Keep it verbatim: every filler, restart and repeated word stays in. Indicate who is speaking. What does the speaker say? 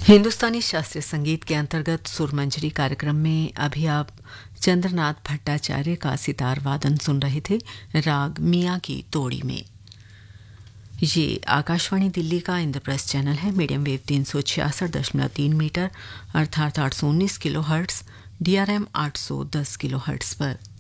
Speaker 1: हिंदुस्तानी शास्त्रीय संगीत के अंतर्गत सुरमंजरी कार्यक्रम में अभी आप चंद्रनाथ भट्टाचार्य का सितार वादन सुन रहे थे राग मियाँ की तोड़ी में। ये आकाशवाणी दिल्ली का इंद्रप्रस्थ चैनल है। मीडियम वेव तीन सौ छियासठ दशमलव तीन मीटर अर्थात आठ सौ उन्नीस kilo hertz, D R M आठ सौ दस किलो हर्ट्स पर।